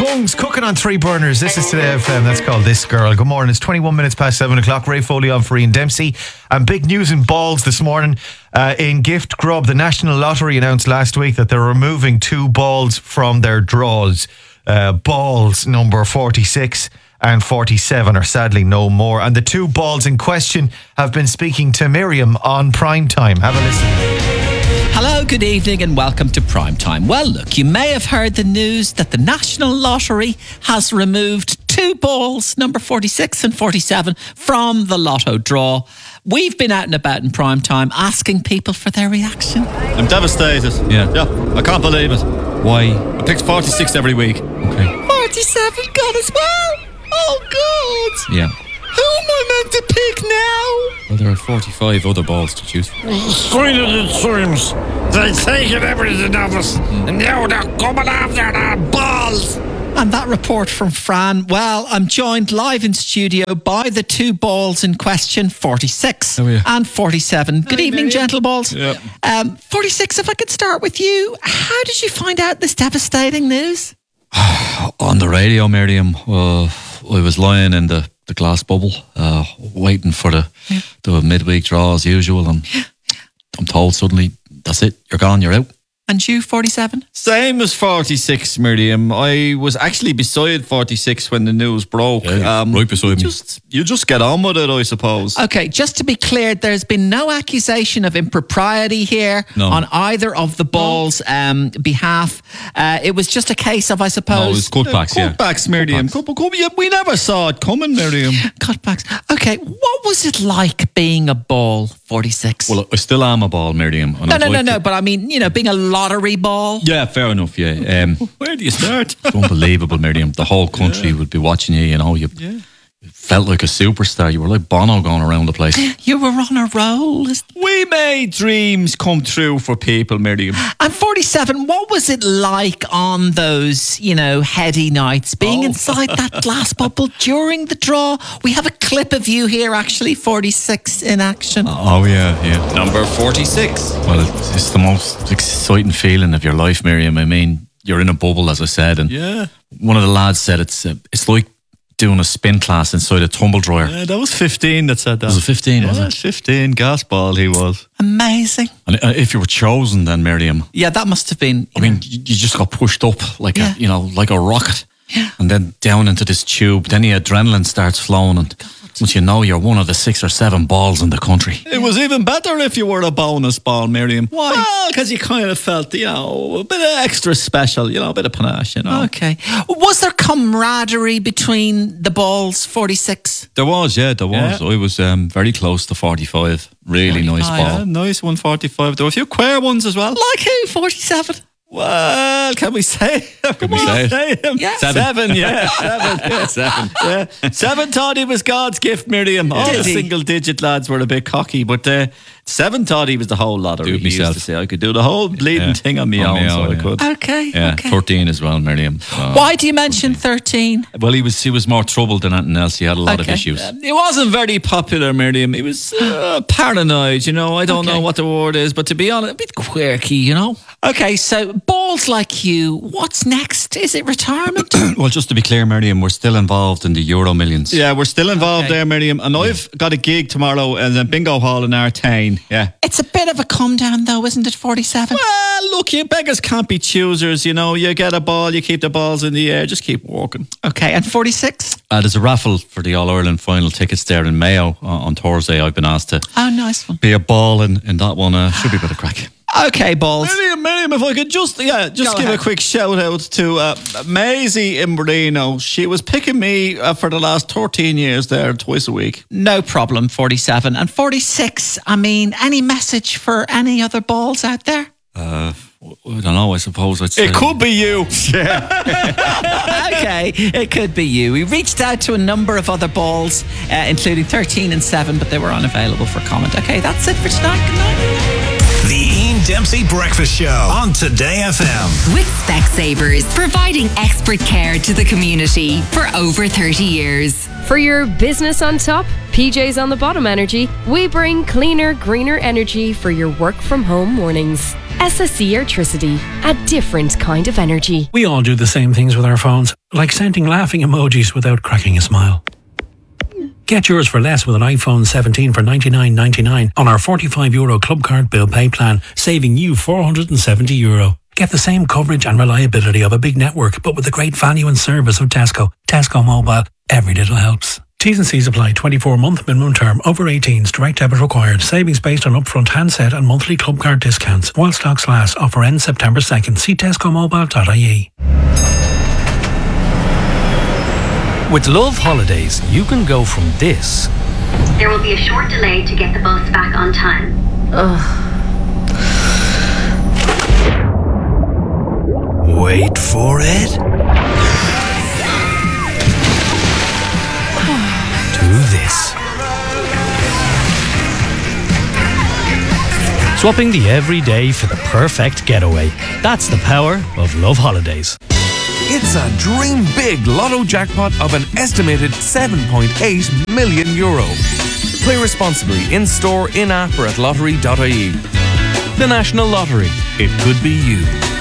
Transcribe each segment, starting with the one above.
Kungs cooking on 3 burners. This is Today FM. That's called This Girl. Good morning. It's 21 minutes past 7 o'clock. Ray Foley on for Ian Dempsey. And big news in balls this morning. In Gift Grub, the National Lottery announced last week that they're removing 2 balls from their draws. Balls number 46 and 47 are sadly no more. And the 2 balls in question have been speaking to Miriam on Prime Time. Have a listen. Hello, good evening and welcome to Primetime. Well, look, you may have heard the news that the National Lottery has removed 2 balls, number 46 and 47, from the lotto draw. We've been out and about in Primetime asking people for their reaction. I'm devastated. Yeah, I can't believe it. Why? I picked 46 every week. Okay. 47 got as well. Oh, God. Yeah. Who am I meant to pick now? Well, there are 45 other balls to choose from. Screen it seems. They've taken everything of us, and now they're coming after our balls. And that report from Fran. Well, I'm joined live in studio by the 2 balls in question, 46 and 47. Good evening, gentle balls. Yep. 46, if I could start with you. How did you find out this devastating news? On the radio, Miriam. I was lying in the glass bubble, waiting for the midweek draw as usual, and I'm told suddenly, that's it, you're gone, you're out. And you, 47? Same as 46, Miriam. I was actually beside 46 when the news broke. Right beside me. You just get on with it, I suppose. Okay, just to be clear, there's been no accusation of impropriety here on either of the balls' behalf. It was just a case of, I suppose... No, it was cutbacks, Cutbacks, Miriam. We never saw it coming, Miriam. Cutbacks. Okay, what was it like being a ball, 46? Well, I still am a ball, Miriam. No, but I mean, being a lottery ball. Yeah, fair enough, yeah. Where do you start? It's unbelievable, Miriam. The whole country would be watching you, You felt like a superstar. You were like Bono going around the place. You were on a roll. We made dreams come true for people, Miriam. And 47, what was it like on those, heady nights, being inside that glass bubble during the draw? We have a clip of you here, actually, 46 in action. Oh, yeah. Number 46. Well, it's the most exciting feeling of your life, Miriam. I mean, you're in a bubble, as I said, and one of the lads said it's like doing a spin class inside a tumble dryer. Yeah, that was 15 that said that. Was it 15, was it? 15, gas ball he was. Amazing. And if you were chosen then, Miriam... Yeah, that must have been... I mean, you just got pushed up like like a rocket. Yeah. And then down into this tube. Then the adrenaline starts flowing, and once you know you're one of the 6 or 7 balls in the country. It was even better if you were a bonus ball, Miriam. Why? Well, because you kind of felt, a bit of extra special, a bit of panache, Okay. Was there camaraderie between the balls, 46? There was. I was very close to 45. Really nice ball. Yeah, nice 145. There were a few queer ones as well. Like who, 47? Well, can we say? Can we say him? Yeah. 7, yeah. 7. Yeah. 7. Yeah. 7 thought he was God's gift, Miriam. All the single-digit lads were a bit cocky, but 7 thought he was the whole lottery. He used to say I could do the whole bleeding thing on my own, so I could. Okay. Yeah, 13 as well, Miriam. Why do you mention 13? Well, he was more troubled than anything else. He had a lot of issues. He wasn't very popular, Miriam. He was paranoid, I don't know what the word is, but to be honest, a bit quirky, Okay, so balls like you, what's next? Is it retirement? Well, just to be clear, Miriam, we're still involved in the Euro Millions. Yeah, we're still involved there, Miriam. And I've got a gig tomorrow in the bingo hall in Artane. Yeah. It's a bit of a come down though, isn't it, 47? Well, look, you beggars can't be choosers, You get a ball, you keep the balls in the air, just keep walking. Okay, and 46? There's a raffle for the All-Ireland final tickets there in Mayo on Thursday. I've been asked to nice one. be a ball in that one. Should be a bit of crack. Okay, balls. Miriam, if I could just give a quick shout out to Maisie Imbrino. She was picking me for the last 13 years there twice a week. No problem, 47. And 46, any message for any other balls out there? I don't know, I suppose I'd say... It could be you. Okay, it could be you. We reached out to a number of other balls, including 13 and 7, but they were unavailable for comment. Okay, that's it for tonight. Good night. The Ian Dempsey Breakfast Show on Today FM. With Specsavers, providing expert care to the community for over 30 years. For your business on top, PJs on the bottom energy, we bring cleaner, greener energy for your work from home mornings. SSE Airtricity, a different kind of energy. We all do the same things with our phones, like sending laughing emojis without cracking a smile. Get yours for less with an iPhone 17 for €99.99 on our €45 Club Card Bill Pay plan, saving you €470. Get the same coverage and reliability of a big network, but with the great value and service of Tesco. Tesco Mobile. Every little helps. T's and C's apply. 24-month minimum term. Over 18s. Direct debit required. Savings based on upfront handset and monthly club card discounts. While stocks last. Offer ends September 2nd. See tescomobile.ie. With Love Holidays, you can go from this. There will be a short delay to get the bus back on time. Wait for it. To this. Swapping the everyday for the perfect getaway. That's the power of Love Holidays. It's a dream big lotto jackpot of an estimated €7.8 million. Play responsibly in store, in app or at lottery.ie. The National Lottery. It could be you.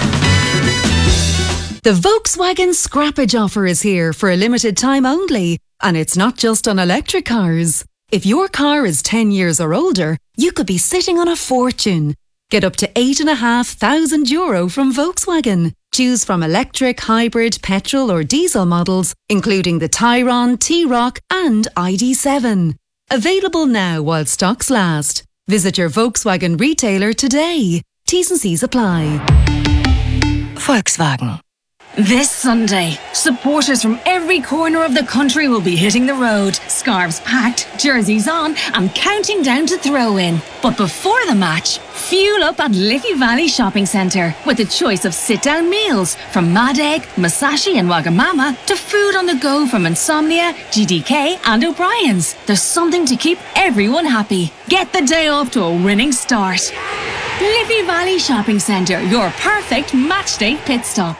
The Volkswagen Scrappage offer is here for a limited time only. And it's not just on electric cars. If your car is 10 years or older, you could be sitting on a fortune. Get up to €8,500 from Volkswagen. Choose from electric, hybrid, petrol or diesel models, including the Tayron, T-Roc and ID.7. Available now while stocks last. Visit your Volkswagen retailer today. T's and C's apply. Volkswagen. This Sunday, supporters from every corner of the country will be hitting the road, scarves packed, jerseys on, and counting down to throw-in. But before the match, fuel up at Liffey Valley Shopping Centre with a choice of sit-down meals from Mad Egg, Masashi and Wagamama to food on the go from Insomnia, GDK and O'Brien's. There's something to keep everyone happy. Get the day off to a winning start. Liffey Valley Shopping Centre, your perfect matchday pit stop.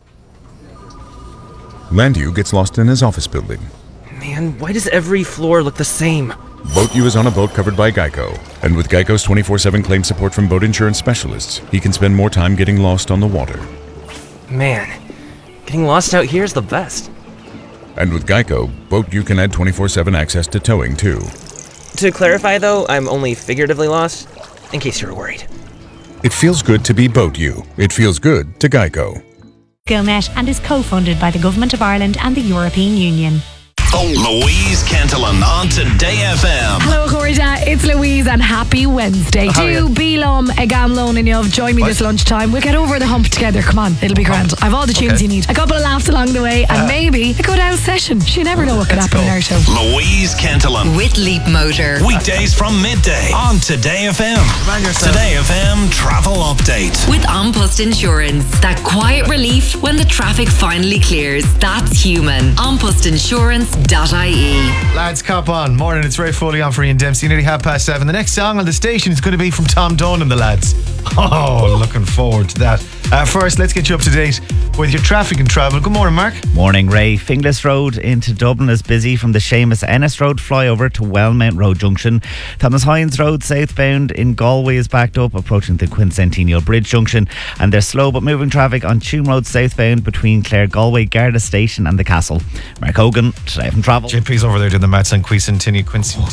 Landu gets lost in his office building. Man, why does every floor look the same? Boat U is on a boat covered by Geico. And with Geico's 24/7 claim support from boat insurance specialists, he can spend more time getting lost on the water. Man, getting lost out here is the best. And with Geico, Boat U can add 24/7 access to towing too. To clarify though, I'm only figuratively lost, in case you were worried. It feels good to be Boat U. It feels good to Geico. GoMet and is co-funded by the Government of Ireland and the European Union. Louise Cantillon on Today FM. Hello, Corda. It's Louise and happy Wednesday. Do Beelum Agamlone and Yov join me this lunchtime. We'll get over the hump together. Come on, it'll be grand. I've all the tunes you need. A couple of laughs along the way and maybe a good house session. You never know what could happen in our show. Louise Cantillon. With Leap Motor. Weekdays from midday on Today FM. Today FM travel update. With An Post Insurance. That quiet relief when the traffic finally clears. That's human. AnPostInsurance.ie. Lads, cop on. Morning, it's Ray Foley on for Ian Dempsey. Nearly 7:30. The next song on the station is going to be from Tom Dunn and the lads. Oh, looking forward to that. First, let's get you up to date with your traffic and travel. Good morning, Mark. Morning, Ray. Finglas Road into Dublin is busy from the Seamus Ennis Road flyover to Wellmount Road Junction. Thomas Hines Road southbound in Galway is backed up approaching the Quincentennial Bridge Junction, and there's slow but moving traffic on Tuam Road southbound between Clare Galway Garda Station and the Castle. Mark Hogan, Today from Travel. JP's over there doing the maths on Quincentennial.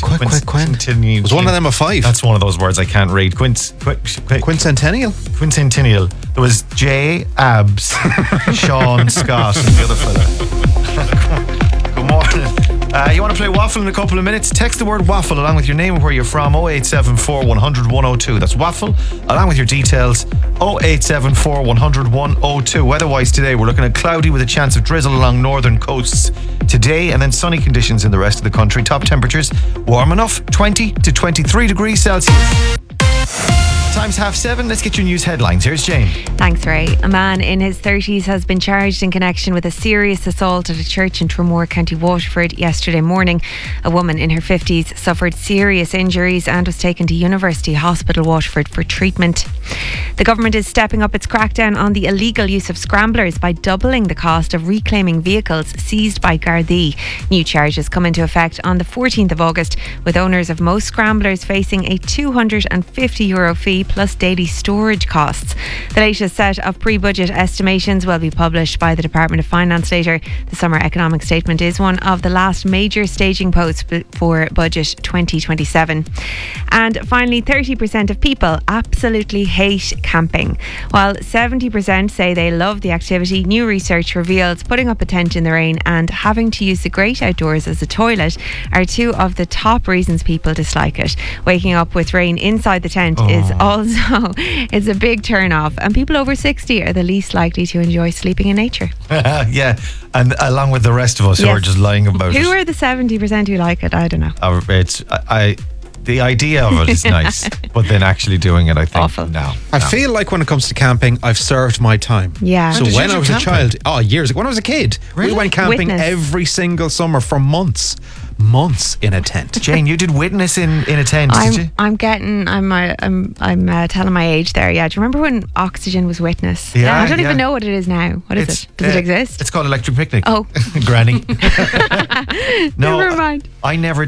Was one of them a 5? That's one of those words I can't read. Quincentennial? Quincentennial. There was J, Abs, Sean, Scott, and the other fella. Good morning. You want to play Waffle in a couple of minutes? Text the word Waffle along with your name and where you're from. 0874 100 102. That's Waffle along with your details. 0874 100 102. Weather-wise today, we're looking at cloudy with a chance of drizzle along northern coasts today, and then sunny conditions in the rest of the country. Top temperatures warm enough, 20 to 23 degrees Celsius. Time's 7:30. Let's get your news headlines. Here's Jane. Thanks, Ray. A man in his 30s has been charged in connection with a serious assault at a church in Tramore, County Waterford yesterday morning. A woman in her 50s suffered serious injuries and was taken to University Hospital Waterford for treatment. The government is stepping up its crackdown on the illegal use of scramblers by doubling the cost of reclaiming vehicles seized by Gardaí. New charges come into effect on the 14th of August, with owners of most scramblers facing a €250 fee plus daily storage costs. The latest set of pre-budget estimations will be published by the Department of Finance later. The summer economic statement is one of the last major staging posts for budget 2027. And finally, 30% of people absolutely hate camping. While 70% say they love the activity, new research reveals putting up a tent in the rain and having to use the great outdoors as a toilet are two of the top reasons people dislike it. Waking up with rain inside the tent is also it's a big turn off, and people over 60 are the least likely to enjoy sleeping in nature. Yeah, and along with the rest of us who are just lying about it. Who are the 70% who like it? I don't know. The idea of it is nice, but then actually doing it, I think, no. I feel like when it comes to camping, I've served my time. Yeah. So when I was a child, years ago, when I was a kid, we went camping every single summer for months in a tent. Jane, you did Witness in a tent, did you? I'm telling my age there. Yeah. Do you remember when Oxygen was Witness? Yeah. I don't even know what it is now. What is it? Does it exist? It's called Electric Picnic. Oh. Granny. No, never mind. I never